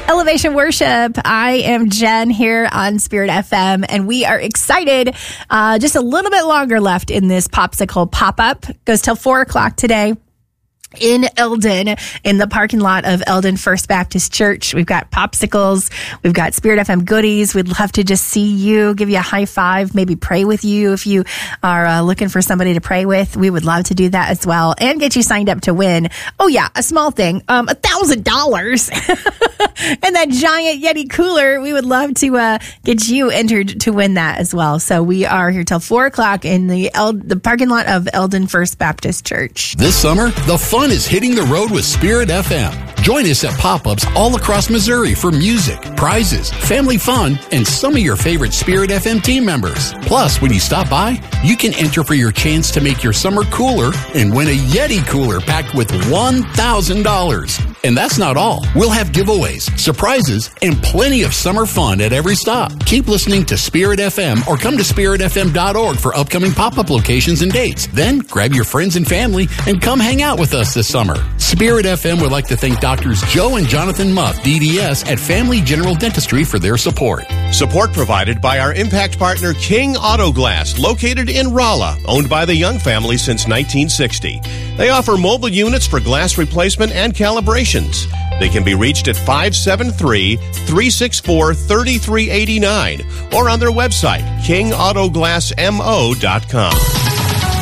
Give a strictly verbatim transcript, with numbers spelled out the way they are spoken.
Elevation Worship. I am Jen here on Spirit F M, and we are excited. Uh, just a little bit longer left in this Popsicle pop-up. Goes till four o'clock today in Eldon, in the parking lot of Eldon First Baptist Church. We've got popsicles. We've got Spirit F M goodies. We'd love to just see you, give you a high five, maybe pray with you if you are uh, looking for somebody to pray with. We would love to do that as well and get you signed up to win. Oh yeah, a small thing, um, a thousand dollars and that giant Yeti cooler. We would love to uh, get you entered to win that as well. So we are here till four o'clock in the El- the parking lot of Eldon First Baptist Church. This summer, the fun is hitting the road with Spirit F M. Join us at pop-ups all across Missouri for music, prizes, family fun, and some of your favorite Spirit F M team members. Plus, when you stop by, you can enter for your chance to make your summer cooler and win a Yeti cooler packed with one thousand dollars. And that's not all. We'll have giveaways, surprises, and plenty of summer fun at every stop. Keep listening to Spirit F M or come to spirit f m dot org for upcoming pop-up locations and dates. Then grab your friends and family and come hang out with us this summer. Spirit F M would like to thank Doctors Joe and Jonathan Muff, D D S, at Family General Dentistry for their support. Support provided by our impact partner King Auto Glass, located in Rolla, owned by the Young family since nineteen sixty. They offer mobile units for glass replacement and calibrations. They can be reached at five seven three, three six four, three three eight nine or on their website, king auto glass mo dot com.